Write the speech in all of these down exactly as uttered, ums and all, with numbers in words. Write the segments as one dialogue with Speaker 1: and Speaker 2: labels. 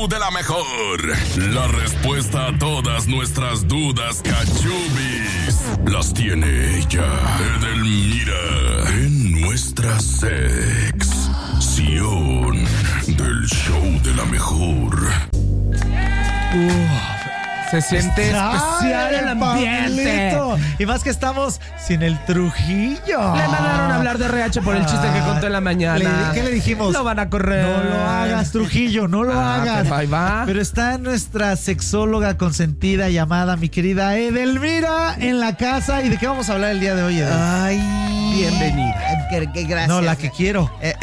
Speaker 1: show de la mejor. La respuesta a todas nuestras dudas cachubis las tiene ella, Edelmira, en nuestra sección del show de la mejor.
Speaker 2: Uf. Se siente especial el ambiente.
Speaker 3: Pablito. Y más que estamos sin el Trujillo.
Speaker 2: Le mandaron a hablar de R H por el chiste que contó en la mañana.
Speaker 3: Le, ¿Qué le dijimos?
Speaker 2: Lo van a correr.
Speaker 3: No lo hagas, Trujillo, no lo
Speaker 2: ah,
Speaker 3: hagas.
Speaker 2: Pero ahí va.
Speaker 3: Pero está nuestra sexóloga consentida llamada mi querida Edelmira en la casa. ¿Y de qué vamos a hablar el día de hoy, Edel?
Speaker 4: Ay,
Speaker 2: bienvenida.
Speaker 4: Qué, qué gracias.
Speaker 3: No, la que quiero.
Speaker 4: Eh,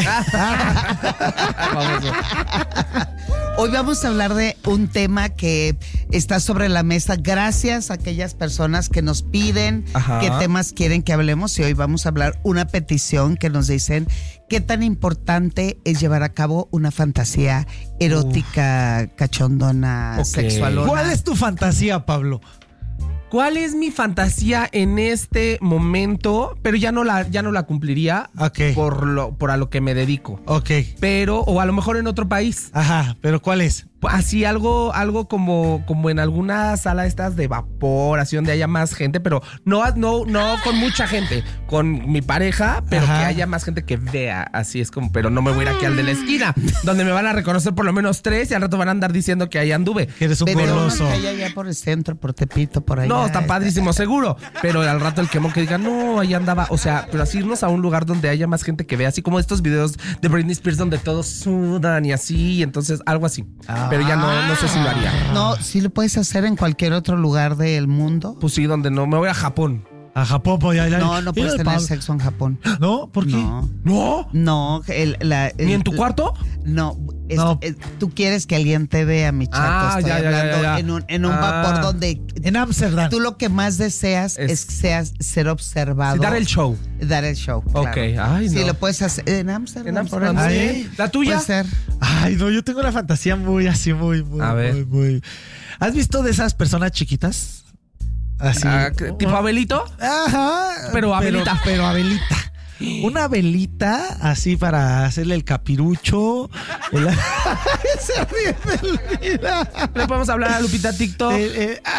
Speaker 4: Hoy vamos a hablar de un tema que está sobre la mesa gracias a aquellas personas que nos piden
Speaker 2: Ajá.
Speaker 4: qué temas quieren que hablemos, y hoy vamos a hablar una petición que nos dicen qué tan importante es llevar a cabo una fantasía erótica, Uf. cachondona,
Speaker 2: okay.
Speaker 4: sexualona.
Speaker 3: ¿Cuál es tu fantasía, Pablo?
Speaker 2: ¿Cuál es mi fantasía en este momento? Pero ya no la, ya no la cumpliría
Speaker 3: okay.
Speaker 2: por lo, por a lo que me dedico.
Speaker 3: Ok.
Speaker 2: Pero, o a lo mejor en otro país.
Speaker 3: Ajá, pero ¿cuál es?
Speaker 2: Así algo, algo como, como en alguna sala estas de vapor, así donde haya más gente, pero no, no, no con mucha gente, con mi pareja, pero Ajá. que haya más gente que vea. Así es como, pero no me voy a ir aquí al de la esquina, donde me van a reconocer por lo menos tres y al rato van a andar diciendo que ahí anduve.
Speaker 3: Que eres un
Speaker 4: pero
Speaker 3: goloso.
Speaker 4: Que haya allá por el centro, por Tepito, por allá.
Speaker 2: No, está padrísimo, seguro. Pero al rato el quemón que diga, no, ahí andaba. O sea, pero así irnos a un lugar donde haya más gente que vea, así como estos videos de Britney Spears donde todos sudan y así, entonces algo así. Ah. Pero ya no, no sé si lo haría.
Speaker 4: No, sí lo puedes hacer en cualquier otro lugar del mundo.
Speaker 2: Pues sí, donde no, me voy a Japón.
Speaker 3: A Japón, pues ya, ya.
Speaker 4: No, no puedes tener
Speaker 3: Pablo.
Speaker 4: sexo en Japón.
Speaker 3: ¿No? ¿Por qué?
Speaker 4: No.
Speaker 2: ¿No?
Speaker 4: No. El, la, el,
Speaker 2: ¿Ni en tu cuarto?
Speaker 4: No, es,
Speaker 3: no.
Speaker 4: Es, tú quieres que alguien te vea, mi chato.
Speaker 2: Ah,
Speaker 4: Estoy
Speaker 2: ya, ya,
Speaker 4: hablando
Speaker 2: ya, ya.
Speaker 4: en un, en un
Speaker 2: ah.
Speaker 4: vapor donde...
Speaker 3: En Ámsterdam.
Speaker 4: Tú lo que más deseas es, es seas, ser observado.
Speaker 2: Sí, dar el show.
Speaker 4: Dar el show,
Speaker 2: Ok,
Speaker 4: claro.
Speaker 2: ay, no.
Speaker 4: Sí, lo puedes hacer en Ámsterdam.
Speaker 2: En Ámsterdam, sí. ¿La tuya?
Speaker 4: Puede ser.
Speaker 3: Ay, no, yo tengo una fantasía muy así, muy, muy,
Speaker 2: A ver.
Speaker 3: muy, muy... ¿Has visto de esas personas chiquitas? Así.
Speaker 2: Ah, ¿tipo Abelito?
Speaker 3: Ajá.
Speaker 2: Pero Abelita.
Speaker 3: Pero, pero Abelita. Una velita así para hacerle el capirucho. El... Se ríe Edelmira.
Speaker 2: Le podemos hablar a Lupita TikTok.
Speaker 3: Eh, eh,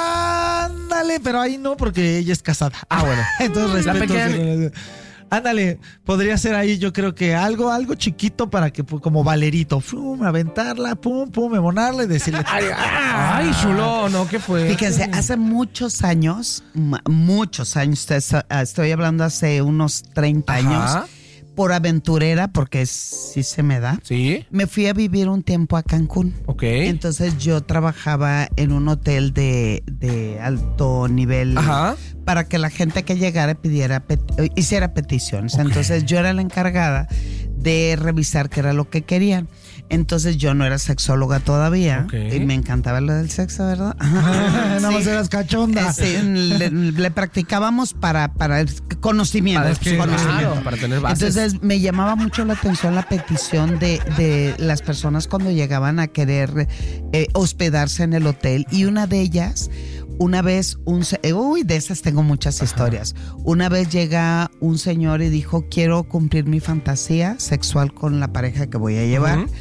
Speaker 3: ándale, pero ahí no, porque ella es casada.
Speaker 2: Ah, bueno.
Speaker 3: Entonces
Speaker 2: La
Speaker 3: respeto.
Speaker 2: pequeña...
Speaker 3: Ándale, podría ser ahí, yo creo que algo, algo chiquito para que, como Valerito, pum, aventarla, pum, pum, emonarla y decirle.
Speaker 2: Ay, ay, chulo, ¿no? ¿Qué fue?
Speaker 4: Fíjense, hace muchos años, muchos años, estoy hablando hace unos treinta
Speaker 2: Ajá.
Speaker 4: años, por aventurera, porque sí se me da.
Speaker 2: Sí.
Speaker 4: Me fui a vivir un tiempo a Cancún.
Speaker 2: Ok.
Speaker 4: Entonces yo trabajaba en un hotel de, de alto nivel.
Speaker 2: Ajá.
Speaker 4: Para que la gente que llegara pidiera pet- hiciera peticiones. Okay. Entonces yo era la encargada de revisar qué era lo que querían. Entonces yo no era sexóloga todavía. Okay. Y me encantaba lo del sexo, ¿verdad?
Speaker 3: Nada más eras cachonda.
Speaker 4: Eh, sí, le, le practicábamos para, para el conocimiento.
Speaker 2: Para, que,
Speaker 4: conocimiento.
Speaker 2: Claro, para tener bases.
Speaker 4: Entonces me llamaba mucho la atención la petición de, de las personas cuando llegaban a querer eh, hospedarse en el hotel. Y una de ellas... Una vez, un uy, de esas tengo muchas Ajá. historias. Una vez llega un señor y dijo, quiero cumplir mi fantasía sexual con la pareja que voy a llevar. Uh-huh.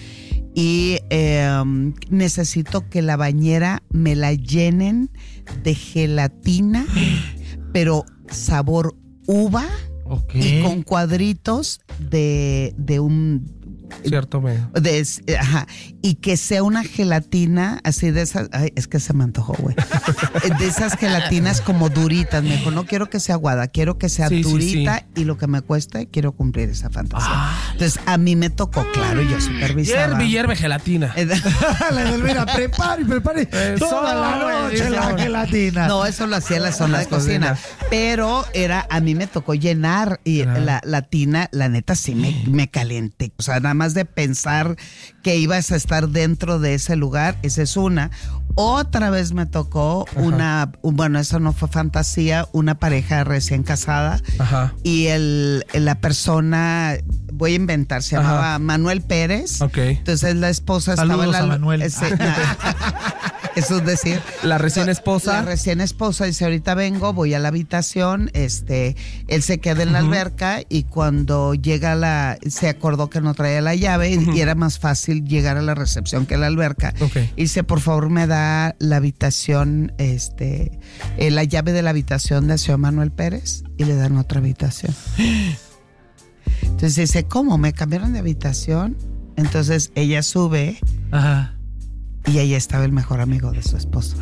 Speaker 4: Y eh, necesito que la bañera me la llenen de gelatina, pero sabor uva
Speaker 3: okay.
Speaker 4: y con cuadritos de, de un...
Speaker 2: Cierto, me.
Speaker 4: De, ajá, y que sea una gelatina así de esas. Ay, es que se me antojó, güey. De esas gelatinas como duritas. Me dijo, no quiero que sea aguada, quiero que sea sí, durita sí, sí. y lo que me cueste, quiero cumplir esa fantasía. Ah. Entonces, a mí me tocó, claro, yo supervisaba.
Speaker 2: Hierve, hierve gelatina.
Speaker 3: La Edelmira, prepare, prepare.
Speaker 2: Eso,
Speaker 3: toda la noche la gelatina.
Speaker 4: No, eso lo hacía en la zona de cocina. Pero era, a mí me tocó llenar y claro. la, la tina, la neta, sí me, me calenté. O sea, nada más de pensar que ibas a estar dentro de ese lugar, esa es una. Otra vez me tocó Ajá. una, bueno, eso no fue fantasía, una pareja recién casada. Ajá. Y el, la persona, voy a inventar, se llamaba Ajá. Manuel Pérez.
Speaker 2: Okay.
Speaker 4: Entonces la esposa
Speaker 3: Saludos
Speaker 4: estaba en la...
Speaker 3: a Manuel.
Speaker 4: Ese, es un decir.
Speaker 2: La recién esposa.
Speaker 4: La recién esposa dice, ahorita vengo, voy a la habitación, este, él se queda en la uh-huh. alberca y cuando llega la, se acordó que no traía la llave uh-huh. y era más fácil llegar a la recepción que a la alberca. Okay. Y dice, por favor me da la habitación, este, eh, la llave de la habitación del señor Manuel Pérez, y le dan otra habitación. Entonces dice, ¿cómo? ¿Me cambiaron de habitación? Entonces ella sube. Ajá. Y ahí estaba el mejor amigo de su esposo.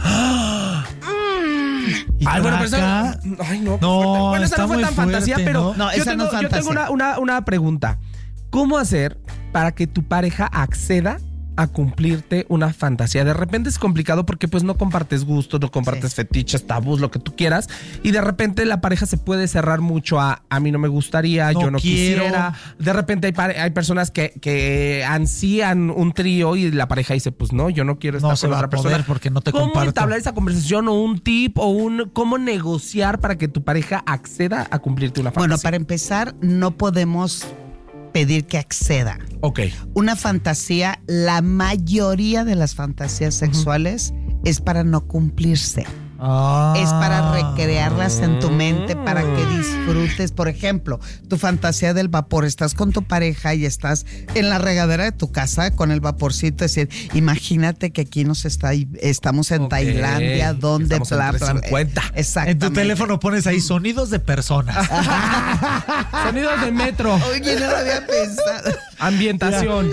Speaker 2: Ay, bueno, pero esa, ay, no, no, bueno, esa no fue tan fuerte, fantasía, pero ¿no? No, yo, tengo, no fantasía. yo tengo una, una, una pregunta. ¿Cómo hacer para que tu pareja acceda a cumplirte una fantasía? De repente es complicado porque pues no compartes gustos, no compartes sí. fetiches, tabús, lo que tú quieras, y de repente la pareja se puede cerrar mucho a a mí no me gustaría, no yo no quiero. quisiera. De repente hay, pare- hay personas que, que ansían un trío y la pareja dice pues no, yo no quiero estar
Speaker 3: no
Speaker 2: con
Speaker 3: se
Speaker 2: otra
Speaker 3: va a
Speaker 2: persona.
Speaker 3: Poder porque no te
Speaker 2: ¿Cómo
Speaker 3: comparto?
Speaker 2: entablar esa conversación o un tip o un cómo negociar para que tu pareja acceda a cumplirte una fantasía?
Speaker 4: Bueno, para empezar, no podemos pedir que acceda.
Speaker 2: Ok.
Speaker 4: Una fantasía, la mayoría de las fantasías sexuales uh-huh. es para no cumplirse. Ah. Es para recrearlas en tu mente, para que disfrutes. Por ejemplo, tu fantasía del vapor. Estás con tu pareja y estás en la regadera de tu casa con el vaporcito. Es decir, imagínate que aquí nos está, estamos en okay. Tailandia, donde
Speaker 2: estamos bla, bla, bla.
Speaker 4: Exactamente.
Speaker 3: En tu teléfono pones ahí sonidos de personas.
Speaker 2: Sonidos de metro.
Speaker 4: Oye, no lo había pensado.
Speaker 2: Ambientación.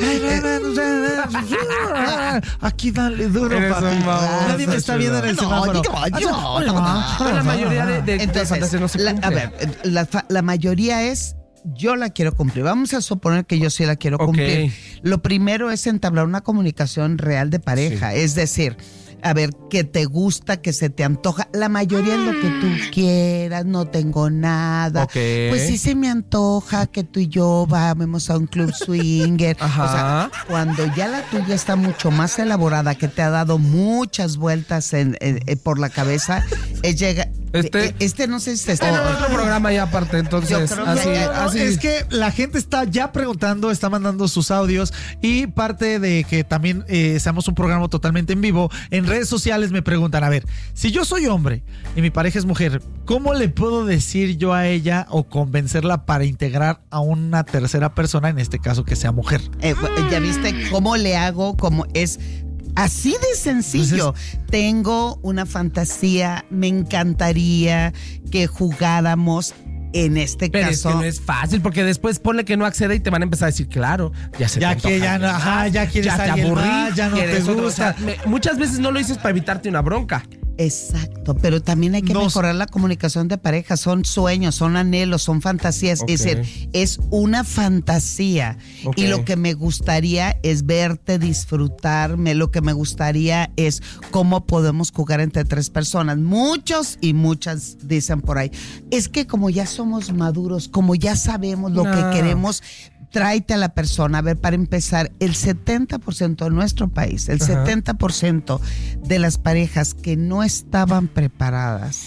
Speaker 3: Aquí dale duro, papi. Nadie me está viendo en el semáforo.
Speaker 4: No, no, no,
Speaker 2: la mayoría de, de, Entonces, de fantasías no se
Speaker 4: la,
Speaker 2: cumple.
Speaker 4: A ver, la, la mayoría es yo la quiero cumplir. Vamos a suponer que yo sí la quiero cumplir. Okay. Lo primero es entablar una comunicación real de pareja, sí. es decir, a ver, qué te gusta, qué se te antoja. La mayoría es lo que tú quieras, no tengo nada. Okay. Pues sí se me antoja que tú y yo vamos a un club swinger. Ajá. O sea, cuando ya la tuya está mucho más elaborada, que te ha dado muchas vueltas en, en, en, por la cabeza, es llega...
Speaker 2: Este,
Speaker 4: este no sé si está...
Speaker 2: En otro programa ya aparte, entonces.
Speaker 3: Así, que, no, así. Es que la gente está ya preguntando, está mandando sus audios y parte de que también eh, seamos un programa totalmente en vivo, en redes sociales me preguntan, a ver, si yo soy hombre y mi pareja es mujer, ¿cómo le puedo decir yo a ella o convencerla para integrar a una tercera persona, en este caso que sea mujer?
Speaker 4: Eh, ¿Ya viste cómo le hago? Cómo es... Así de sencillo. Entonces, tengo una fantasía, me encantaría que jugáramos en este
Speaker 2: pero
Speaker 4: caso.
Speaker 2: Pero es que no es fácil, porque después ponle que no accede y te van a empezar a decir, claro, ya se
Speaker 3: ya
Speaker 2: te
Speaker 3: que ya no, ajá, ya quieres
Speaker 2: ya te aburrí,
Speaker 3: más, ya no te gusta.
Speaker 2: Otro, o sea, me, muchas veces no lo dices para evitarte una bronca.
Speaker 4: Exacto, pero también hay que no, mejorar la comunicación de pareja. Son sueños, son anhelos, son fantasías. Okay. Es decir, es una fantasía. Okay. Y lo que me gustaría es verte, disfrutarme. Lo que me gustaría es cómo podemos jugar entre tres personas. Muchos y muchas dicen por ahí, es que como ya somos maduros, como ya sabemos lo no. que queremos, tráete a la persona. A ver, para empezar, el setenta por ciento de nuestro país, el Ajá. setenta por ciento de las parejas que no estaban preparadas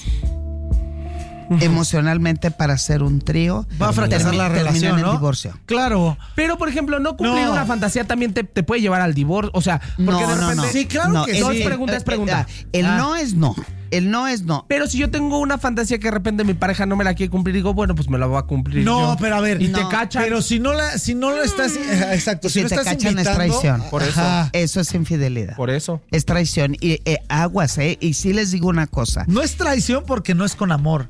Speaker 4: uh-huh. emocionalmente para hacer un trío,
Speaker 3: va a fracasar termi- la relación,
Speaker 4: ¿no?
Speaker 3: En
Speaker 4: divorcio.
Speaker 3: Claro.
Speaker 2: Pero, por ejemplo, no cumplir no. una fantasía también te, te puede llevar al divorcio. O sea, porque
Speaker 4: no,
Speaker 2: de repente...
Speaker 4: No, no.
Speaker 3: Sí, claro
Speaker 4: no,
Speaker 3: que
Speaker 2: dos
Speaker 3: sí.
Speaker 2: preguntas,
Speaker 4: eh,
Speaker 2: pregunta.
Speaker 4: Eh, el ah. no es no. El no es no.
Speaker 2: Pero si yo tengo una fantasía que de repente mi pareja no me la quiere cumplir, digo, bueno, pues me la voy a cumplir
Speaker 3: No,
Speaker 2: yo.
Speaker 3: pero a ver.
Speaker 2: Y
Speaker 3: no,
Speaker 2: te cachan.
Speaker 3: Pero si no la, si no lo estás... Exacto.
Speaker 4: Si,
Speaker 3: si no
Speaker 4: te
Speaker 3: estás
Speaker 4: cachan
Speaker 3: invitando,
Speaker 4: es traición.
Speaker 2: Por eso.
Speaker 4: Ajá. Eso es infidelidad.
Speaker 2: Por eso.
Speaker 4: Es traición. Y eh, aguas, ¿eh? Y sí les digo una cosa.
Speaker 3: No es traición porque no es con amor.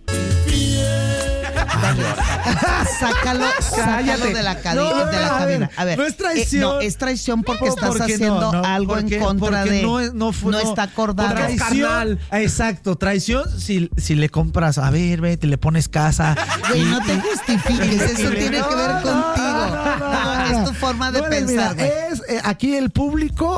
Speaker 4: Dale, sácalo, sácalo de la, cadi-
Speaker 3: no,
Speaker 4: de la cabina. A ver,
Speaker 3: no es traición.
Speaker 4: Eh, no, es traición porque
Speaker 3: no,
Speaker 4: estás
Speaker 3: porque
Speaker 4: haciendo
Speaker 3: no, no,
Speaker 4: algo en contra de.
Speaker 3: No, es, no, fue,
Speaker 4: no, no está acordado.
Speaker 3: Traición. Exacto, traición si, si le compras, a ver, vete, le pones casa.
Speaker 4: Güey, no te justifiques, eso tiene que ver contigo. No, no, no, es tu forma de pensar.
Speaker 3: Mira, es eh, aquí el público.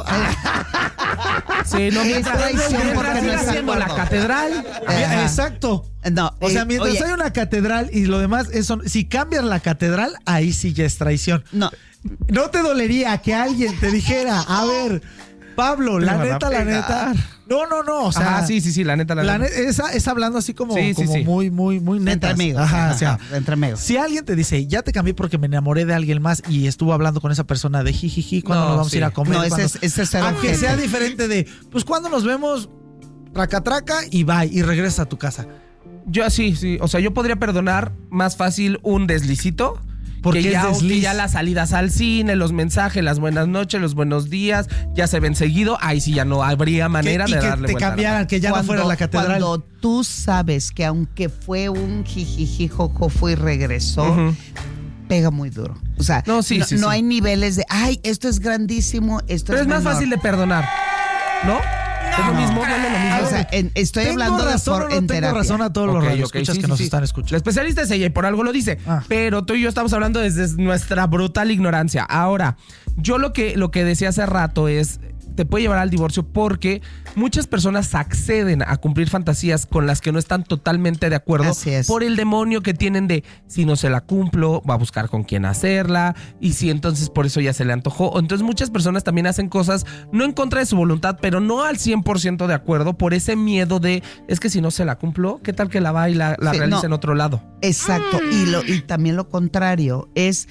Speaker 2: Sí, no,
Speaker 4: es traición porque no está
Speaker 2: haciendo la catedral.
Speaker 3: Ajá. Exacto.
Speaker 4: No,
Speaker 3: o sea, mientras
Speaker 4: oye,
Speaker 3: hay una catedral y lo demás, eso, si cambias la catedral, ahí sí ya es traición.
Speaker 4: No.
Speaker 3: ¿No te dolería que alguien te dijera, a ver, Pablo, la
Speaker 2: van a
Speaker 3: neta, la
Speaker 2: pegar.
Speaker 3: neta. No, no, no. O sea,
Speaker 2: Ajá, sí, sí, sí, la neta, la,
Speaker 3: la
Speaker 2: neta.
Speaker 3: neta, esa es hablando así como,
Speaker 2: Sí, sí,
Speaker 3: como
Speaker 2: sí.
Speaker 3: muy, muy, muy
Speaker 4: Entre
Speaker 3: netas.
Speaker 4: amigos.
Speaker 3: Ajá, o sea,
Speaker 4: Ajá, entre amigos.
Speaker 3: si alguien te dice, ya te cambié porque me enamoré de alguien más y estuvo hablando con esa persona de jijiji, ¿cuándo
Speaker 2: No,
Speaker 3: nos vamos
Speaker 2: sí.
Speaker 3: a ir a comer?
Speaker 4: No, ese
Speaker 3: ¿Cuándo?
Speaker 4: es, ese es ser
Speaker 3: Aunque
Speaker 4: ojete.
Speaker 3: sea diferente de, pues cuando nos vemos, traca, traca y bye, y regresa a tu casa.
Speaker 2: Yo sí, sí. O sea, yo podría perdonar más fácil un deslicito.
Speaker 3: Porque
Speaker 2: que
Speaker 3: es
Speaker 2: ya,
Speaker 3: desliz.
Speaker 2: que ya las salidas al cine, los mensajes, las buenas noches, los buenos días, ya se ven seguido. Ahí sí ya no habría manera
Speaker 3: Que- y
Speaker 2: de
Speaker 3: que
Speaker 2: darle
Speaker 3: te
Speaker 2: vuelta a la
Speaker 3: cambiaran, que ya no fuera la catedral.
Speaker 4: Cuando tú sabes que aunque fue un jijiji, jojo, fue y regresó,
Speaker 2: Ujú.
Speaker 4: pega muy duro. O sea,
Speaker 2: No, sí,
Speaker 4: no,
Speaker 2: sí,
Speaker 4: no
Speaker 2: sí.
Speaker 4: hay niveles de, ay, esto es grandísimo, esto
Speaker 2: Pero es más
Speaker 4: menor.
Speaker 2: fácil de perdonar, ¿no? Es lo mismo, no es lo mismo.
Speaker 4: O sea, en- estoy
Speaker 3: ¿Tengo
Speaker 4: hablando de
Speaker 3: razón
Speaker 4: for-
Speaker 3: o no
Speaker 4: en
Speaker 3: tengo
Speaker 4: terapia.
Speaker 3: razón a todos
Speaker 2: Ok,
Speaker 3: los
Speaker 2: ok,
Speaker 3: radioescuchas
Speaker 2: sí,
Speaker 3: que
Speaker 2: sí,
Speaker 3: nos
Speaker 2: sí.
Speaker 3: están escuchando?
Speaker 2: La especialista es ella y por algo lo dice.
Speaker 3: Ah.
Speaker 2: Pero tú y yo estamos hablando desde nuestra brutal ignorancia. Ahora, yo lo que, lo que decía hace rato es, te puede llevar al divorcio porque muchas personas acceden a cumplir fantasías con las que no están totalmente de acuerdo.
Speaker 4: Así es.
Speaker 2: Por el demonio que tienen de, si no se la cumplo, va a buscar con quién hacerla. Y si entonces por eso ya se le antojó. Entonces muchas personas también hacen cosas no en contra de su voluntad, pero no al cien por ciento de acuerdo por ese miedo de, es que si no se la cumplo, ¿qué tal que la va y la, la
Speaker 4: Sí,
Speaker 2: realiza
Speaker 4: no.
Speaker 2: en otro lado?
Speaker 4: Exacto. Y, lo, y también lo contrario, es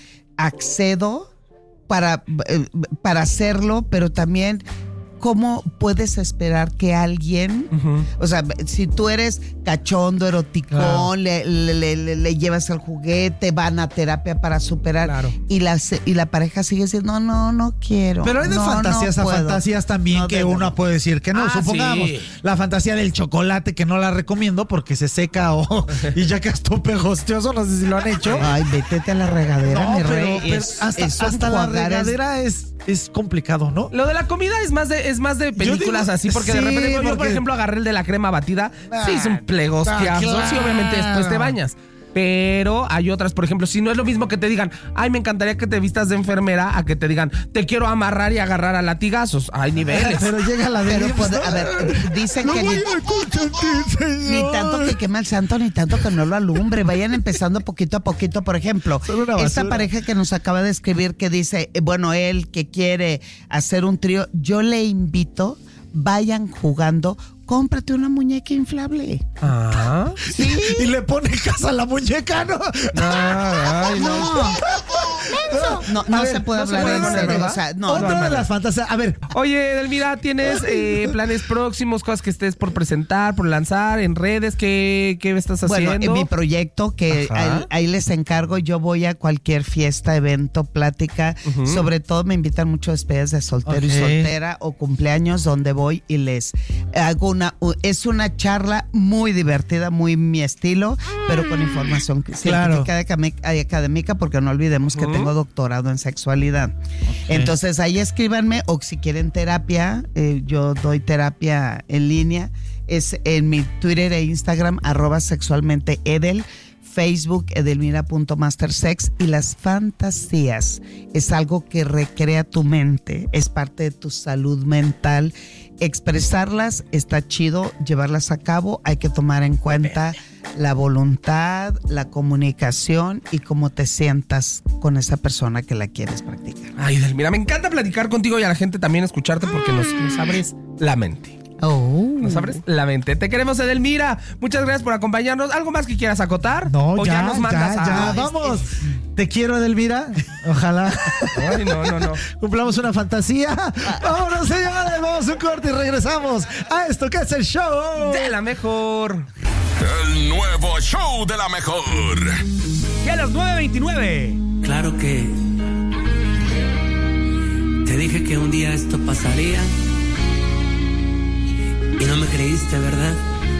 Speaker 4: accedo para, eh, para hacerlo, pero también cómo puedes esperar que alguien,
Speaker 2: Ujú.
Speaker 4: o sea, si tú eres cachondo, eroticón,
Speaker 3: Claro.
Speaker 4: le, le- le- le- le llevas el juguete, van a terapia para superar,
Speaker 2: Claro.
Speaker 4: y, la, y la pareja sigue diciendo, no, no, no quiero.
Speaker 3: Pero hay de
Speaker 4: no,
Speaker 3: fantasías
Speaker 4: no
Speaker 3: a
Speaker 4: puedo".
Speaker 3: fantasías también
Speaker 4: No,
Speaker 3: que
Speaker 4: de-
Speaker 3: uno puede decir que no.
Speaker 2: Ah,
Speaker 3: Supongamos
Speaker 2: sí.
Speaker 3: la fantasía del chocolate que no la recomiendo porque se seca o y ya que estuvo pegostioso, no sé si lo han hecho.
Speaker 4: Ay, vétete a la regadera,
Speaker 3: No,
Speaker 4: mi
Speaker 3: pero,
Speaker 4: rey.
Speaker 3: pero
Speaker 4: Es-
Speaker 3: hasta,
Speaker 4: es
Speaker 3: hasta la
Speaker 4: enjuagar, es-
Speaker 3: regadera es, es complicado, ¿no?
Speaker 2: Lo de la comida es más de, es más de películas
Speaker 3: digo,
Speaker 2: así, porque de
Speaker 3: sí,
Speaker 2: repente yo, por
Speaker 3: porque-
Speaker 2: ejemplo, agarré el de la crema batida.
Speaker 3: Ah,
Speaker 2: sí, es un plegostiazo.
Speaker 3: ah, claro.
Speaker 2: Sí, obviamente después te bañas. Pero hay otras, por ejemplo, si no es lo mismo que te digan, ay, me encantaría que te vistas de enfermera, a que te digan, te quiero amarrar y agarrar a latigazos. Hay niveles.
Speaker 3: Pero llega la de
Speaker 4: Pero puede- a ver, dicen que ni, ni tanto que quema el santo, ni tanto que no lo alumbre. Vayan empezando poquito a poquito. Por ejemplo,
Speaker 3: Son una
Speaker 4: esta
Speaker 3: basura.
Speaker 4: pareja que nos acaba de escribir que dice, eh, bueno, él que quiere hacer un trío, yo le invito, vayan jugando, cómprate una muñeca inflable.
Speaker 2: Ah.
Speaker 4: Sí.
Speaker 3: Y le pone casa a la muñeca, ¿no?
Speaker 2: Ay, no.
Speaker 4: No, no
Speaker 3: A ver,
Speaker 4: se puede
Speaker 2: no se
Speaker 4: hablar
Speaker 2: puede
Speaker 4: en
Speaker 2: poner,
Speaker 4: serio.
Speaker 2: ¿verdad?
Speaker 4: O sea, no,
Speaker 3: Otra
Speaker 4: no,
Speaker 3: de
Speaker 4: no.
Speaker 3: las fantasías. A ver,
Speaker 2: Oye, Edelmira, ¿tienes eh, planes próximos, cosas que estés por presentar, por lanzar en redes? ¿Qué, qué estás haciendo?
Speaker 4: Bueno, en mi proyecto, que
Speaker 2: Ajá.
Speaker 4: ahí, ahí les encargo, yo voy a cualquier fiesta, evento, plática.
Speaker 2: Ujú.
Speaker 4: Sobre todo me invitan mucho a despedidas de soltero
Speaker 3: Ok.
Speaker 4: y soltera o cumpleaños donde voy y les hago una... u- Es una charla muy divertida, muy mi estilo, pero con información
Speaker 3: Claro.
Speaker 4: científica académica, académica, porque no olvidemos que
Speaker 2: Ujú.
Speaker 4: tengo doctorado en sexualidad. Entonces ahí escríbanme, o si quieren terapia, eh, yo doy terapia en línea. Es en mi Twitter e Instagram, arroba sexualmente edel, Facebook edelmira.mastersex. Y las fantasías es algo que recrea tu mente, es parte de tu salud mental. Expresarlas está chido, llevarlas a cabo, hay que tomar en cuenta la voluntad, la comunicación y cómo te sientas con esa persona que la quieres practicar.
Speaker 2: Ay, Edelmira, me encanta platicar contigo y a la gente también escucharte porque nos, nos abres la mente.
Speaker 4: Oh.
Speaker 2: Nos abres la mente. Te queremos, Edelmira. Muchas gracias por acompañarnos. ¿Algo más que quieras acotar?
Speaker 3: no,
Speaker 2: ¿O
Speaker 3: ya,
Speaker 2: ya, nos mandas
Speaker 3: ya,
Speaker 2: a...
Speaker 3: ya, vamos. Te quiero, Edelmira. Ojalá
Speaker 2: Ay, no, no, no.
Speaker 3: cumplamos una fantasía. Vámonos, señores, vamos a un corte y regresamos a esto que es el show.
Speaker 2: De la mejor.
Speaker 1: El nuevo show de la mejor.
Speaker 2: Y a las nueve veintinueve.
Speaker 5: Claro que te dije que un día esto pasaría y no me creíste, ¿verdad?